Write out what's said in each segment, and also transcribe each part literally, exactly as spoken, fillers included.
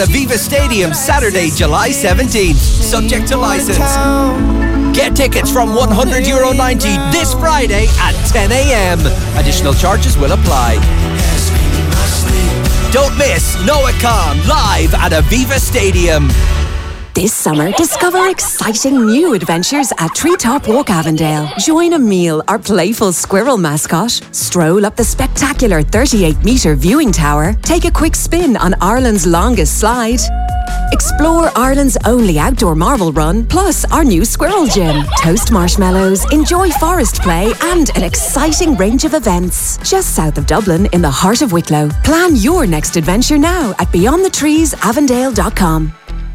Aviva Stadium, Saturday, July seventeenth. Subject to licence. Get tickets from one hundred euro ninety this Friday at ten a.m. Additional charges will apply. Don't miss Noah Khan live at Aviva Stadium. This summer, discover exciting new adventures at Treetop Walk Avondale. Join Emile, our playful squirrel mascot. Stroll up the spectacular thirty-eight metre viewing tower. Take a quick spin on Ireland's longest slide. Explore Ireland's only outdoor marble run, plus our new squirrel gym. Toast marshmallows, enjoy forest play and an exciting range of events. Just south of Dublin in the heart of Wicklow. Plan your next adventure now at beyond the trees avondale dot com.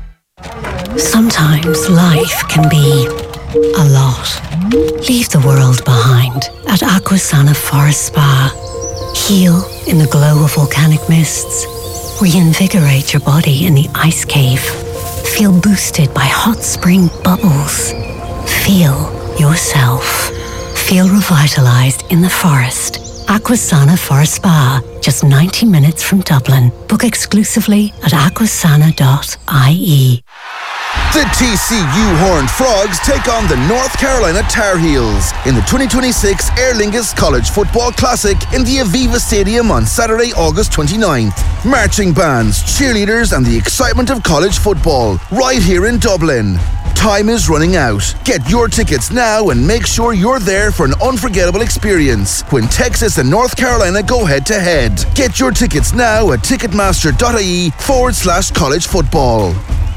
Sometimes life can be a lot. Leave the world behind at Aquasana Forest Spa. Heal in the glow of volcanic mists. Reinvigorate your body in the ice cave. Feel boosted by hot spring bubbles. Feel yourself. Feel revitalized in the forest. Aquasana Forest Spa, just ninety minutes from Dublin. Book exclusively at aquasana dot I E. The T C U Horned Frogs take on the North Carolina Tar Heels in the twenty twenty-six Aer Lingus College Football Classic in the Aviva Stadium on Saturday, August twenty-ninth. Marching bands, cheerleaders and the excitement of college football right here in Dublin. Time is running out. Get your tickets now and make sure you're there for an unforgettable experience when Texas and North Carolina go head to head. Get your tickets now at ticketmaster.ie forward slash college football.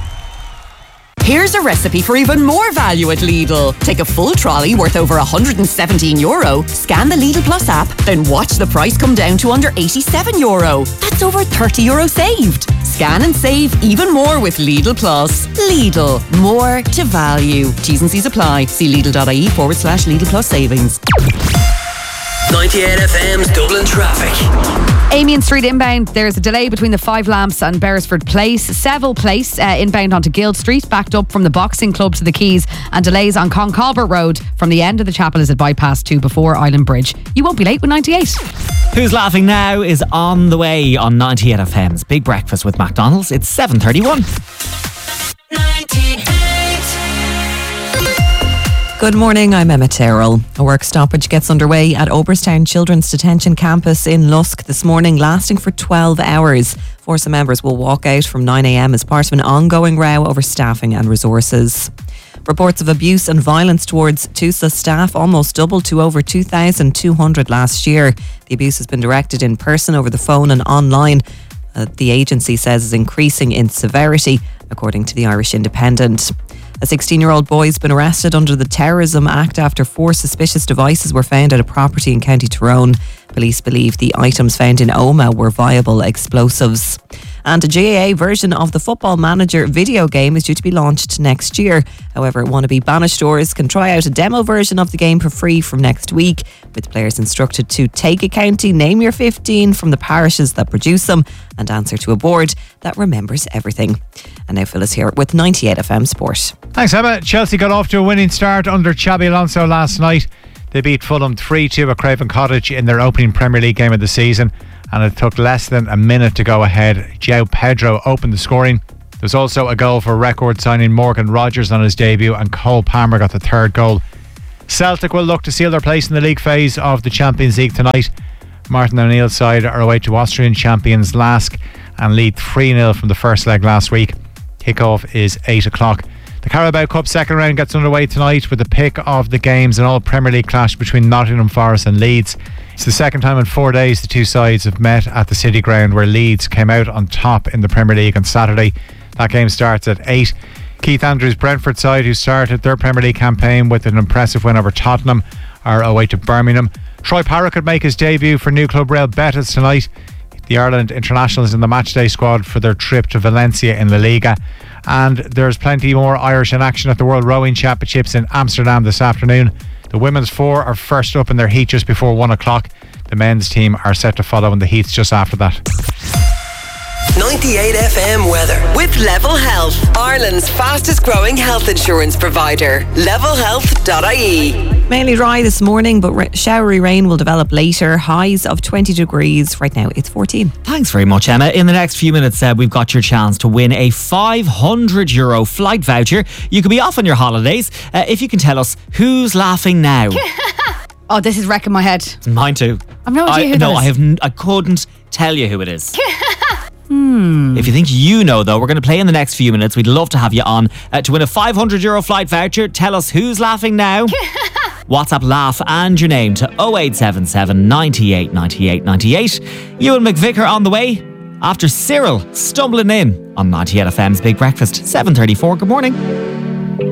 Here's a recipe for even more value at Lidl. Take a full trolley worth over one hundred seventeen euro, scan the Lidl Plus app, then watch the price come down to under eighty-seven euro. That's over thirty euro saved. Scan and save even more with Lidl Plus. Lidl, more to value. T's and C's apply. See Lidl.ie forward slash Lidl Plus savings. ninety-eight F M's Dublin traffic. Amiens Street inbound, there's a delay between the Five Lamps and Beresford Place. Seville Place uh, inbound onto Guild Street, backed up from the Boxing Club to the Quays, and delays on Concolbert Road from the end of the chapel as it bypassed to before Island Bridge. You won't be late with ninety-eight. Who's Laughing Now is on the way on ninety-eight F M's Big Breakfast with McDonald's. It's seven thirty-one. Good morning, I'm Emma Terrell. A work stoppage gets underway at Oberstown Children's Detention Campus in Lusk this morning, lasting for twelve hours. Forsa members will walk out from nine a.m. as part of an ongoing row over staffing and resources. Reports of abuse and violence towards TUSA staff almost doubled to over two thousand two hundred last year. The abuse has been directed in person, over the phone and online. Uh, the agency says is increasing in severity, according to the Irish Independent. A sixteen-year-old boy has been arrested under the Terrorism Act after four suspicious devices were found at a property in County Tyrone. Police believe the items found in Omagh were viable explosives. And a G A A version of the Football Manager video game is due to be launched next year. However, wannabe Banish stores can try out a demo version of the game for free from next week, with players instructed to take a county, name your fifteen from the parishes that produce them, and answer to a board that remembers everything. And now Phil is here with ninety-eight F M Sport. Thanks, Emma. Chelsea got off to a winning start under Xabi Alonso last night. They beat Fulham three two at Craven Cottage in their opening Premier League game of the season, and it took less than a minute to go ahead. João Pedro opened the scoring. There's also a goal for record signing Morgan Rogers on his debut, and Cole Palmer got the third goal. Celtic will look to seal their place in the league phase of the Champions League tonight. Martin O'Neill's side are away to Austrian champions Lask and lead three nil from the first leg last week. Kickoff is eight o'clock. The Carabao Cup second round gets underway tonight with the pick of the games, an all Premier League clash between Nottingham Forest and Leeds. It's the second time in four days the two sides have met at the City Ground, where Leeds came out on top in the Premier League on Saturday. That game starts at eight. Keith Andrews' Brentford side, who started their Premier League campaign with an impressive win over Tottenham, are away to Birmingham. Troy Parrott could make his debut for new club Real Betis tonight. The Ireland international is in the matchday squad for their trip to Valencia in La Liga. And there's plenty more Irish in action at the World Rowing Championships in Amsterdam this afternoon. The women's four are first up in their heat just before one o'clock. The men's team are set to follow in the heats just after that. ninety-eight F M weather with Level Health, Ireland's fastest growing health insurance provider. level health dot I E. Mainly dry this morning, but ra- showery rain will develop later. Highs of twenty degrees. Right now, it's fourteen. Thanks very much, Emma. In the next few minutes, uh, we've got your chance to win a five hundred euro flight voucher. You could be off on your holidays uh, if you can tell us who's laughing now. Oh, this is wrecking my head. Mine too. I've no idea I, who no, that is. I have. N- I couldn't tell you who it is. Hmm. If you think you know, though, we're going to play in the next few minutes. We'd love to have you on uh, to win a five hundred euro flight voucher. Tell us who's laughing now. WhatsApp laugh and your name to oh eight seven seven, nine eight, nine eight, nine eight. Ewan McVicker on the way after Cyril stumbling in on ninety-eight F M's Big Breakfast. seven thirty-four. Good morning.